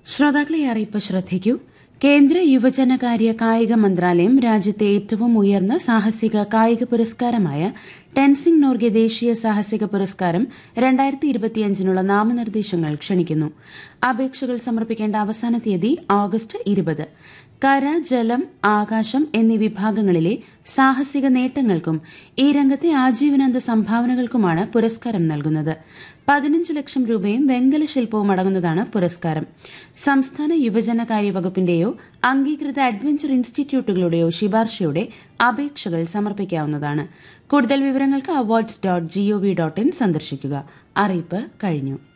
ശ്രോതാക്കളെ അറിയിപ്പ് ശ്രദ്ധിക്കൂ. കേന്ദ്ര യുവജനകാര്യ കായിക മന്ത്രാലയം രാജ്യത്തെ ഏറ്റവും ഉയർന്ന സാഹസിക കായിക പുരസ്കാരമായ ടെൻസിംഗ് നോർഗെ ദേശീയ സാഹസിക പുരസ്കാരം 2025 നാമനിർദ്ദേശങ്ങൾ ക്ഷണിക്കുന്നു. അപേക്ഷകൾ സമർപ്പിക്കേണ്ട അവസാന തീയതി ഓഗസ്റ്റ് 20. കര, ജലം, ആകാശം എന്നീ വിഭാഗങ്ങളിലെ സാഹസിക നേട്ടങ്ങൾക്കും ഈ രംഗത്തെ ആജീവനാന്ത സംഭാവനകൾക്കുമാണ് പുരസ്കാരം നൽകുന്നത്. 15 ലക്ഷം രൂപയും വെങ്കല ശില്പവും അടങ്ങുന്നതാണ് പുരസ്കാരം. സംസ്ഥാന യുവജനകാര്യ വകുപ്പിന്റെയോ അംഗീകൃത അഡ്വഞ്ചർ ഇൻസ്റ്റിറ്റ്യൂട്ടുകളുടെയോ ശുപാർശയോടെ അപേക്ഷകൾ സമർപ്പിക്കാവുന്നതാണ്. കൂടുതൽ വിവരങ്ങൾക്ക് awards.gov.in സന്ദർശിക്കുക. അറിയിപ്പ് കഴിഞ്ഞു.